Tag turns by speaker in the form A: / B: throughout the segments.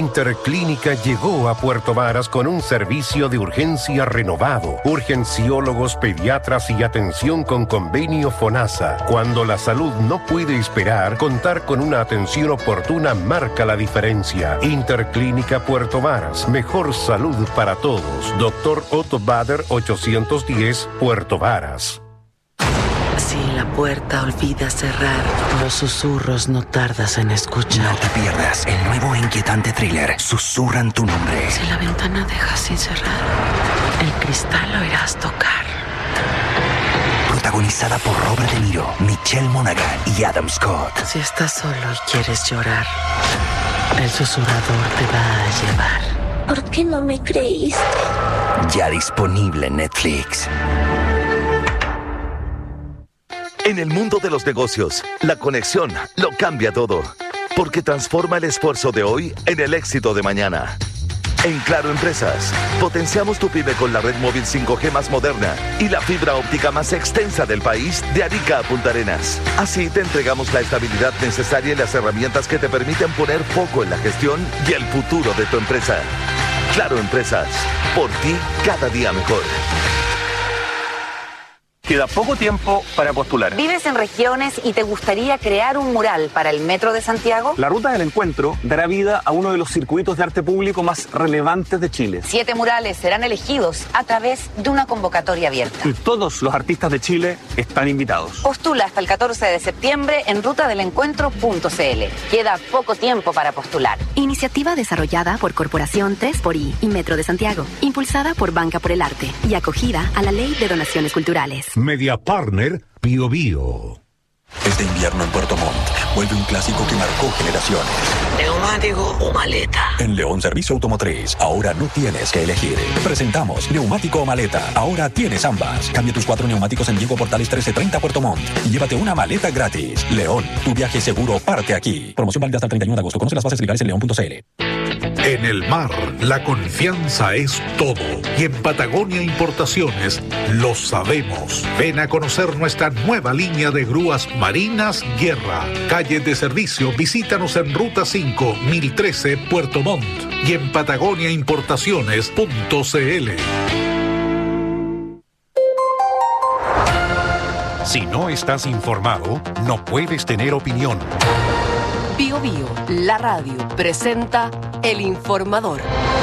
A: Interclínica llegó a Puerto Varas con un servicio de urgencia renovado, urgenciólogos, pediatras y atención con convenio FONASA. Cuando la salud no puede esperar, contar con una atención oportuna marca la diferencia. Interclínica Puerto Varas, mejor salud para todos. Dr. Otto Bader, 810, Puerto Varas.
B: Si la puerta olvida cerrar, los susurros no tardas en escuchar.
C: No te pierdas el nuevo e inquietante thriller Susurran tu nombre.
B: Si la ventana deja sin cerrar, el cristal lo irás tocar.
C: Protagonizada por Robert De Niro, Michelle Monaghan y Adam Scott.
B: Si estás solo y quieres llorar, el susurrador te va a llevar.
D: ¿Por qué no me creíste?
C: Ya disponible en Netflix.
E: En el mundo de los negocios, la conexión lo cambia todo, porque transforma el esfuerzo de hoy en el éxito de mañana. En Claro Empresas, potenciamos tu pyme con la red móvil 5G más moderna y la fibra óptica más extensa del país, de Arica a Punta Arenas. Así te entregamos la estabilidad necesaria y las herramientas que te permiten poner foco en la gestión y el futuro de tu empresa. Claro Empresas, por ti cada día mejor.
F: Queda poco tiempo para postular.
G: ¿Vives en regiones y te gustaría crear un mural para el Metro de Santiago?
F: La Ruta del Encuentro dará vida a uno de los circuitos de arte público más relevantes de Chile.
G: 7 murales serán elegidos a través de una convocatoria abierta.
F: Y todos los artistas de Chile están invitados.
G: Postula hasta el 14 de septiembre en rutadelencuentro.cl. Queda poco tiempo para postular.
H: Iniciativa desarrollada por Corporación 3xI y Metro de Santiago, impulsada por Banca por el Arte y acogida a la Ley de Donaciones Culturales.
I: Media Partner Bio Bio.
J: Este invierno en Puerto Montt vuelve un clásico que marcó generaciones.
B: ¿Neumático o maleta?
J: En León Servicio Automotriz, ahora no tienes que elegir. Presentamos neumático o maleta. Ahora tienes ambas. Cambia tus 4 neumáticos en Diego Portales 1330 Puerto Montt y llévate una maleta gratis. León, tu viaje seguro parte aquí. Promoción válida hasta el 31 de agosto. Conoce las bases legales en león.cl.
I: En el mar, la confianza es todo. Y en Patagonia Importaciones lo sabemos. Ven a conocer nuestra nueva línea de grúas marinas Guerra. Calle de servicio, visítanos en Ruta 5, 1013, Puerto Montt. Y en patagoniaimportaciones.cl. Si no estás informado, no puedes tener opinión.
K: Bio Bio, la radio, presenta El Informador.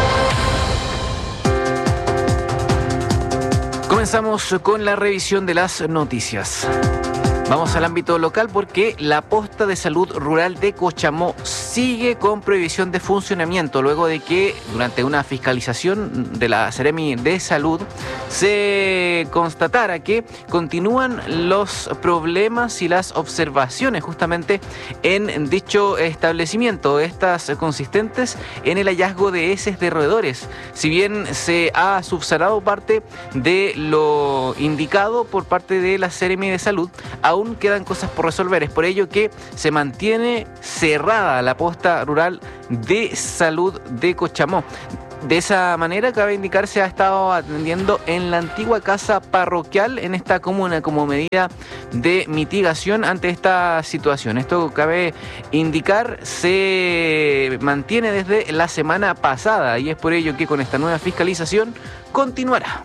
L: Comenzamos con la revisión de las noticias. Vamos al ámbito local porque la posta de salud rural de Cochamó sigue con prohibición de funcionamiento luego de que durante una fiscalización de la Seremi de Salud se constatara que continúan los problemas y las observaciones justamente en dicho establecimiento, estas consistentes en el hallazgo de heces de roedores. Si bien se ha subsanado parte de lo indicado por parte de la Seremi de Salud, aún quedan cosas por resolver. Es por ello que se mantiene cerrada la posta rural de salud de Cochamó. De esa manera, cabe indicar, se ha estado atendiendo en la antigua casa parroquial en esta comuna como medida de mitigación ante esta situación. Esto, cabe indicar, se mantiene desde la semana pasada y es por ello que con esta nueva fiscalización continuará.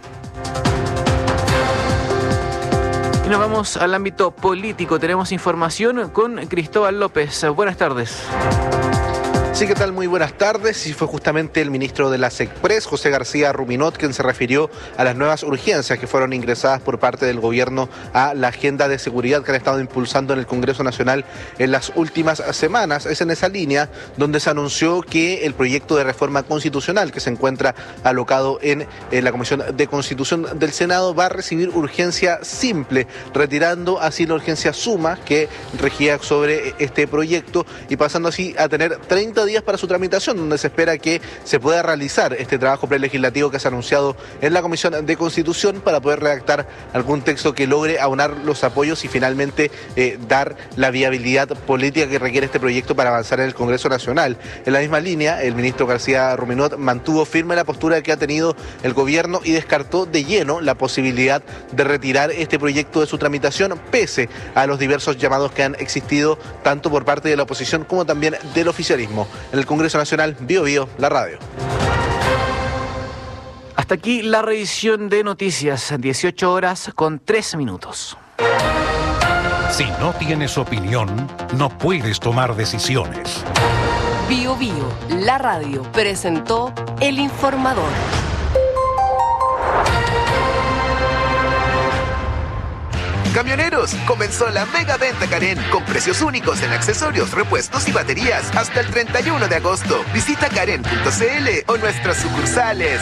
L: Y nos vamos al ámbito político. Tenemos información con Cristóbal López. Buenas tardes.
M: Sí, ¿qué tal? Muy buenas tardes. Y fue justamente el ministro de la SECPRES, José García Ruminot, quien se refirió a las nuevas urgencias que fueron ingresadas por parte del gobierno a la agenda de seguridad que han estado impulsando en el Congreso Nacional en las últimas semanas. Es en esa línea donde se anunció que el proyecto de reforma constitucional que se encuentra alocado en la Comisión de Constitución del Senado va a recibir urgencia simple, retirando así la urgencia suma que regía sobre este proyecto y pasando así a tener 30 días para su tramitación, donde se espera que se pueda realizar este trabajo prelegislativo que se ha anunciado en la Comisión de Constitución para poder redactar algún texto que logre aunar los apoyos y finalmente dar la viabilidad política que requiere este proyecto para avanzar en el Congreso Nacional. En la misma línea, el ministro García Ruminot mantuvo firme la postura que ha tenido el gobierno y descartó de lleno la posibilidad de retirar este proyecto de su tramitación, pese a los diversos llamados que han existido tanto por parte de la oposición como también del oficialismo. en el Congreso Nacional. Bio Bio, la radio.
L: Hasta aquí la revisión de noticias, 18 horas con 3 minutos.
A: Si no tienes opinión, no puedes tomar decisiones.
K: Bio Bio, la radio, presentó El Informador.
D: Camioneros, comenzó la mega venta Karen con precios únicos en accesorios, repuestos y baterías hasta el 31 de agosto. Visita karen.cl o nuestras sucursales.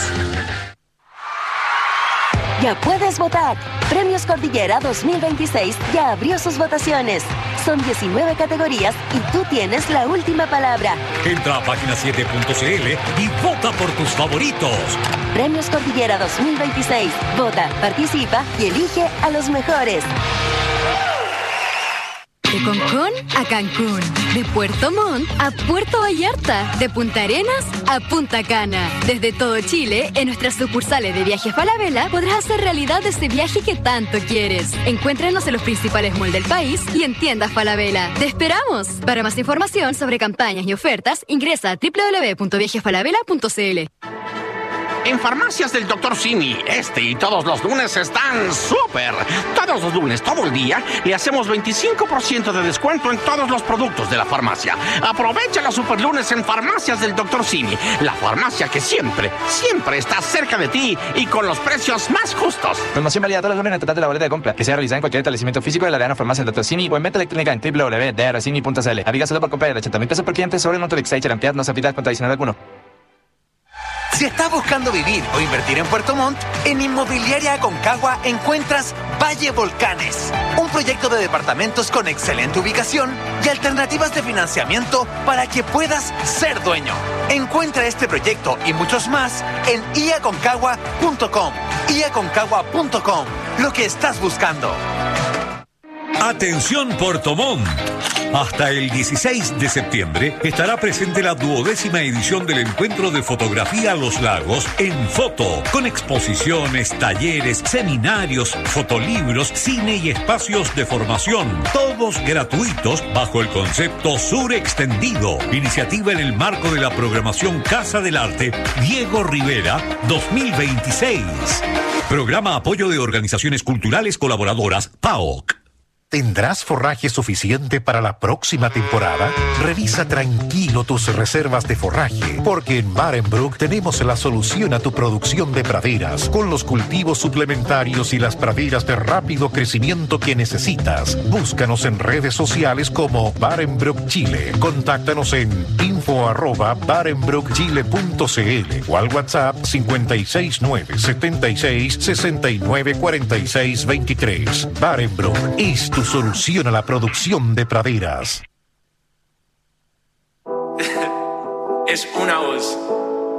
N: Ya puedes votar. Premios Cordillera 2026 ya abrió sus votaciones. Son 19 categorías y tú tienes la última palabra.
O: Entra a página7.cl y vota por tus favoritos.
N: Premios Cordillera 2026. Vota, participa y elige a los mejores.
P: De Concón a Cancún, de Puerto Montt a Puerto Vallarta, de Punta Arenas a Punta Cana. Desde todo Chile, en nuestras sucursales de Viajes Falabella podrás hacer realidad ese viaje que tanto quieres. Encuéntranos en los principales malls del país y en tiendas Falabella. ¡Te esperamos! Para más información sobre campañas y ofertas, ingresa a www.viajesfalabella.cl.
Q: En Farmacias del Dr. Simi, este y todos los lunes están súper. Todos los lunes, todo el día, le hacemos 25% de descuento en todos los productos de la farmacia. Aprovecha los super lunes en Farmacias del Dr. Simi, la farmacia que siempre está cerca de ti y con los precios más justos.
R: Promoción válida todos los lunes en total de la boleta de compra, que sea realizada en cualquier establecimiento físico de la Arena Farmacia del Dr. Simi o en venta electrónica en www.drcini.cl. Avígaselo por compra de 80,000 pesos por cliente sobre el monto de Exchange Rampiad, no se aplica con adicional alguno.
S: Si estás buscando vivir o invertir en Puerto Montt, en Inmobiliaria Aconcagua encuentras Valle Volcanes, un proyecto de departamentos con excelente ubicación y alternativas de financiamiento para que puedas ser dueño. Encuentra este proyecto y muchos más en iaconcagua.com. iaconcagua.com, lo que estás buscando.
O: Atención Puerto Montt. Hasta el 16 de septiembre estará presente la 12ª edición del Encuentro de Fotografía Los Lagos en Foto, con exposiciones, talleres, seminarios, fotolibros, cine y espacios de formación, todos gratuitos bajo el concepto Sur Extendido, iniciativa en el marco de la programación Casa del Arte Diego Rivera 2026. Programa Apoyo de Organizaciones Culturales Colaboradoras, PAOC.
A: ¿Tendrás forraje suficiente para la próxima temporada? Revisa tranquilo tus reservas de forraje, porque en Barenbrook tenemos la solución a tu producción de praderas, con los cultivos suplementarios y las praderas de rápido crecimiento que necesitas. Búscanos en redes sociales como Barenbrook Chile. Contáctanos en info@barenbrookchile.cl o al WhatsApp 56976694623. Barenbrook es tu solución a la producción de praderas.
T: Es una voz.